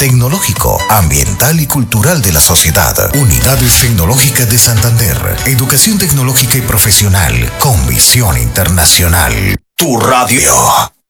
tecnológico, ambiental y cultural de la sociedad. Unidades Tecnológicas de Santander. Educación tecnológica y profesional con visión internacional. Tu radio.